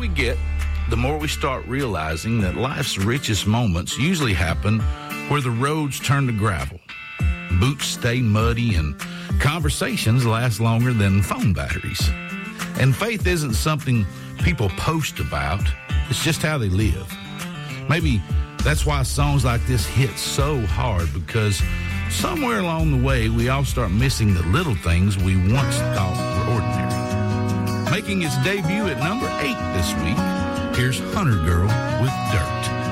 we get, the more we start realizing that life's richest moments usually happen where the roads turn to gravel, boots stay muddy, and conversations last longer than phone batteries. And faith isn't something people post about. It's just how they live. Maybe that's why songs like this hit so hard, because somewhere along the way, we all start missing the little things we once thought were ordinary. Making its debut at number 8 this week, here's Hunter Girl with Dirt.